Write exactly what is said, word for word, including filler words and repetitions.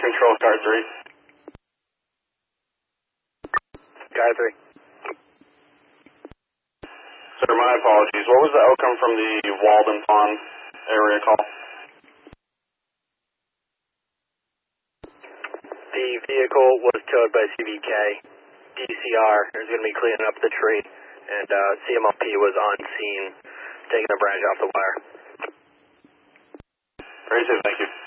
control, car three. Car three. Sir, my apologies. What was the outcome from the Walden Pond area call? The vehicle was towed by C V K. D C R is going to be cleaning up the tree, and uh, C M L P was on scene taking the branch off the wire. Very safe, thank you.